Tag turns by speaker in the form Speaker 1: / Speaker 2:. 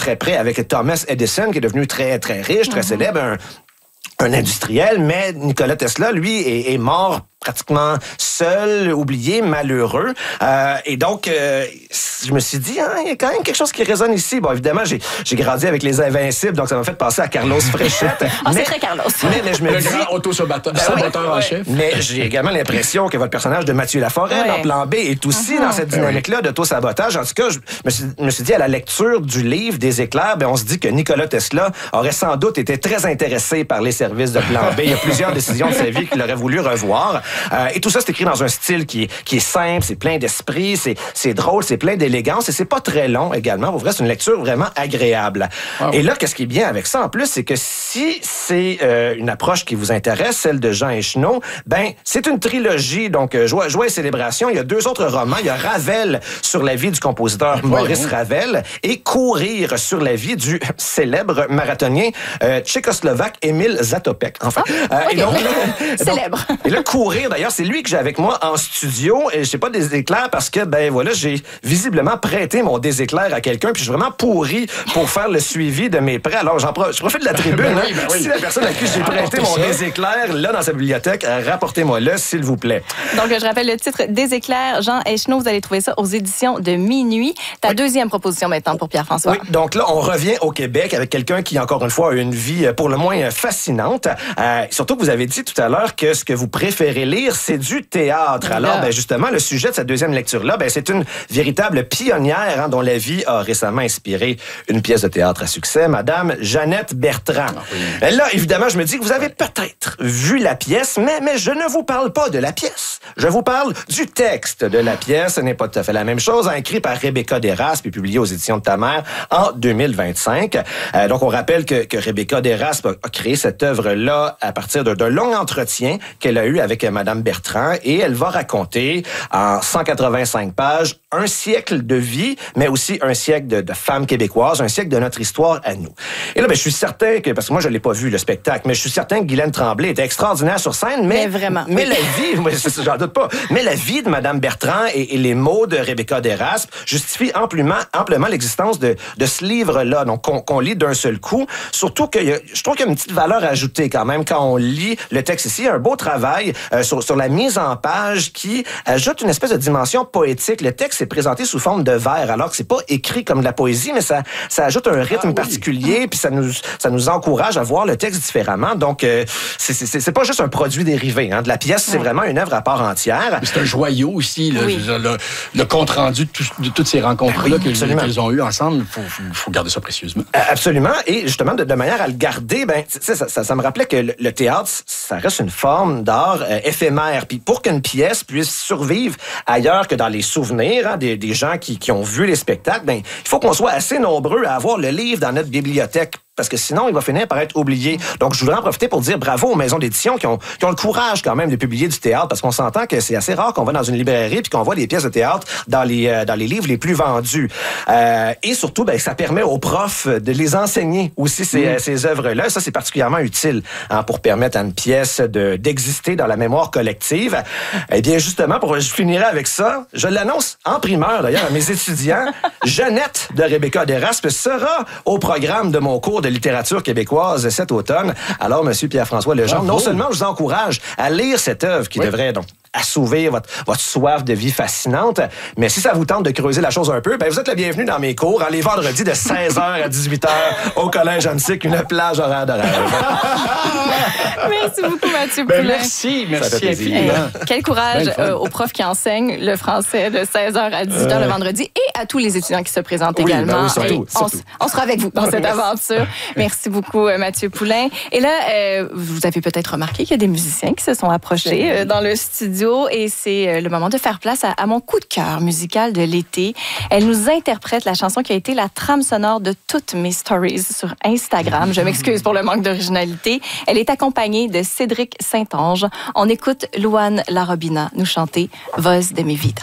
Speaker 1: très près avec Thomas Edison, qui est devenu très, très riche, très célèbre, un industriel, mais Nikola Tesla, lui, est mort pratiquement seul, oublié, malheureux. Et donc, je me suis dit, il y a quand même quelque chose qui résonne ici. Bon, évidemment, j'ai grandi avec les Invincibles, donc ça m'a fait penser à Carlos Fréchette.
Speaker 2: C'est très Carlos.
Speaker 1: Mais je me dis...
Speaker 3: Le grand auto-saboteur en chef.
Speaker 1: Mais j'ai également l'impression que votre personnage de Mathieu Laforêt, dans Plan B, est aussi dans cette dynamique-là d'auto-sabotage. En tout cas, je me suis dit, à la lecture du livre des éclairs, on se dit que Nikola Tesla aurait sans doute été très intéressé par les services de Plan B. Il y a plusieurs décisions de sa vie qu'il aurait voulu revoir. Et tout ça, c'est écrit dans un style qui est simple, c'est plein d'esprit, c'est drôle, c'est plein d'élégance et c'est pas très long également. Pour vrai, c'est une lecture vraiment agréable. Wow. Et là, qu'est-ce qui est bien avec ça en plus, c'est que si c'est une approche qui vous intéresse, celle de Jean Echenoz, c'est une trilogie, donc Joie et célébration. Il y a 2 autres romans. Il y a Ravel sur la vie du compositeur Maurice Ravel et Courir sur la vie du célèbre marathonien tchécoslovaque Émile Zatopek. Enfin,
Speaker 2: célèbre.
Speaker 1: Et là, Courir, d'ailleurs, c'est lui que j'ai avec moi en studio. Et je sais pas des éclairs parce que, j'ai visiblement prêté mon déséclair à quelqu'un puis je suis vraiment pourri pour faire le suivi de mes prêts. Alors, je profite de la tribune. Si la personne à qui j'ai prêté mon déséclair, là, dans sa bibliothèque, rapportez-moi-le, s'il vous plaît.
Speaker 2: Donc, je rappelle le titre Des éclairs, Jean Echenoz. Vous allez trouver ça aux éditions de Minuit. Ta deuxième proposition maintenant pour Pierre-François.
Speaker 1: Oui, donc là, on revient au Québec avec quelqu'un qui, encore une fois, a une vie pour le moins fascinante. Surtout que vous avez dit tout à l'heure que ce que vous préférez lire, c'est du théâtre. Alors, justement, le sujet de cette deuxième lecture-là, c'est une véritable pionnière dont la vie a récemment inspiré une pièce de théâtre à succès, Madame Jeannette Bertrand. Là, évidemment, je me dis que vous avez peut-être vu la pièce, mais je ne vous parle pas de la pièce. Je vous parle du texte de la pièce. Ce n'est pas tout à fait la même chose, écrit par Rebecca Deraspe et publié aux éditions de Ta Mère en 2025. Donc, on rappelle que Rebecca Deraspe a créé cette œuvre-là à partir d'un long entretien qu'elle a eu avec Madame Bertrand et elle va raconter en 185 pages un siècle de vie, mais aussi un siècle de femmes québécoises, un siècle de notre histoire à nous. Et là, je suis certain que, parce que moi, je l'ai pas vu, le spectacle, mais je suis certain que Guylaine Tremblay était extraordinaire sur scène, mais
Speaker 2: vraiment.
Speaker 1: Mais la vie, j'en doute pas, mais la vie de Madame Bertrand et les mots de Rebecca Deraspe justifient amplement l'existence de ce livre-là, donc qu'on lit d'un seul coup. Surtout que je trouve qu'il y a une petite valeur ajoutée quand même quand on lit le texte ici. Il y a un beau travail sur la mise en page qui ajoute une espèce de dimension poétique. Le texte est présenté sous forme de vers, alors que c'est pas écrit comme de la poésie, mais ça ajoute un rythme particulier, puis ça nous encourage à voir le texte différemment. Donc, c'est pas juste un produit dérivé de la pièce, c'est vraiment une œuvre à part entière.
Speaker 3: C'est un joyau aussi, le compte-rendu de toutes ces rencontres-là qu'ils ont eues ensemble. Il faut garder ça précieusement.
Speaker 1: Absolument. Et justement, de manière à le garder, ça me rappelait que le théâtre, ça reste une forme d'art éphémère. Puis pour qu'une pièce puisse survivre ailleurs que dans les souvenirs des gens qui ont vu les spectacles, il faut qu'on soit assez nombreux à avoir le livre dans notre bibliothèque. Parce que sinon, il va finir par être oublié. Donc, je voudrais en profiter pour dire bravo aux maisons d'édition qui ont le courage quand même de publier du théâtre, parce qu'on s'entend que c'est assez rare qu'on va dans une librairie puis qu'on voit des pièces de théâtre dans les livres les plus vendus. Et surtout, ça permet aux profs de les enseigner aussi ces œuvres-là. Ça, c'est particulièrement utile pour permettre à une pièce d'exister dans la mémoire collective. Eh bien, justement, je finirai avec ça. Je l'annonce en primeur, d'ailleurs, à mes étudiants. Jeannette de Rebecca Deraspe sera au programme de mon cours de littérature québécoise cet automne. Alors, Monsieur Pierre-François Legendre, non seulement je vous encourage à lire cette œuvre qui devrait donc assouvir votre soif de vie fascinante, mais si ça vous tente de creuser la chose un peu, vous êtes le bienvenu dans mes cours, les vendredis de 16h à 18h au Collège Antique, une plage horaire de rêve.
Speaker 2: Merci beaucoup, Mathieu Poulin.
Speaker 3: Merci infiniment.
Speaker 2: Quel courage aux profs qui enseignent le français de 16h à 18h le vendredi et à tous les étudiants qui se présentent également.
Speaker 1: Surtout.
Speaker 2: On sera avec vous dans cette aventure. Merci beaucoup, Mathieu Poulin. Et là, vous avez peut-être remarqué qu'il y a des musiciens qui se sont approchés dans le studio et c'est le moment de faire place à mon coup de cœur musical de l'été. Elle nous interprète la chanson qui a été la trame sonore de toutes mes stories sur Instagram. Je m'excuse pour le manque d'originalité. Elle est accompagnée de Cédric Saint-Onge. On écoute Louane Larobina nous chanter « Voz de mi vida ».